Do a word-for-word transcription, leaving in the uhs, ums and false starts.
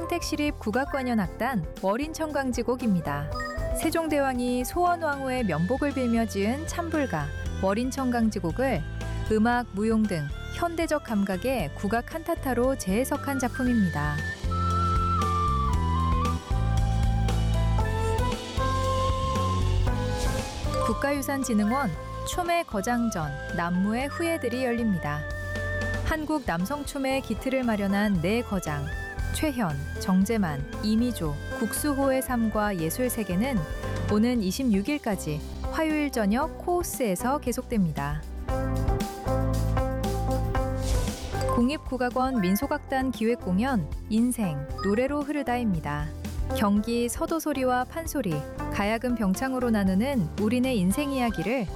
평택시립국악관현악단 월인청강지곡입니다. 세종대왕이 소원왕후의 면복을 빌며 지은 참불가 월인청강지곡을 음악, 무용 등 현대적 감각의 국악 칸타타로 재해석한 작품입니다. 국가유산진흥원 춤의 거장전, 남무의 후예들이 열립니다. 한국 남성춤의 기틀을 마련한 네 거장, 최현, 정재만, 이미조, 국수호의 삶과 예술세계는 오는 이십육 일까지 화요일 저녁 코오스에서 계속됩니다. 국립국악원 민속악단 기획공연 인생, 노래로 흐르다입니다. 경기 서도소리와 판소리, 가야금 병창으로 나누는 우리네 인생 이야기를